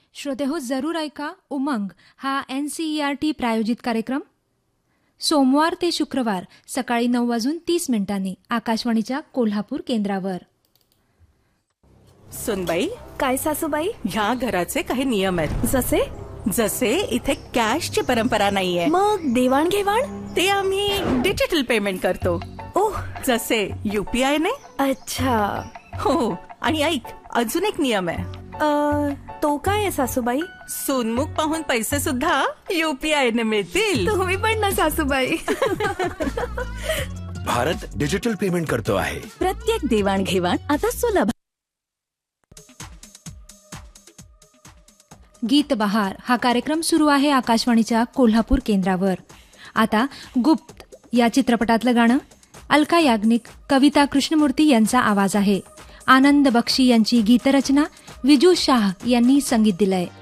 श्रोतेहो, जरूर ऐका उमंग हा NCERT प्रायोजित कार्यक्रम सोमवार ते शुक्रवार सकाळी 9:30 आकाशवाणीच्या कोल्हापूर केंद्रावर. सुनबाई, काय सासूबाई? ह्या घराचे काही नियम आहेत. जसे? जसे इथे कॅशची परंपरा नाहीये. मग देवाणघेवाण? ते आम्ही डिजिटल पेमेंट करतो. ओह, जसे UPI ने. अच्छा. हो, आणि ऐक, अजून एक नियम आहे. तो काय आहे सासूबाई? सोनमुख पाहून पैसे सुद्धा UPI ने मिळतील. तुम्ही पण ना सासूबाई. भारत डिजिटल पेमेंट करतो आहे. प्रत्येक देवाणघेवाण आता सुलभ. गीत बहार हा कार्यक्रम सुरू आहे आकाशवाणीच्या कोल्हापूर केंद्रावर. आता गुप्त या चित्रपटातलं गाणं. अलका याग्निक, कविता कृष्णमूर्ती यांचा आवाज आहे. आनंद बक्षी यांची गीतरचना, विजू शाह यांनी संगीत दिलंय.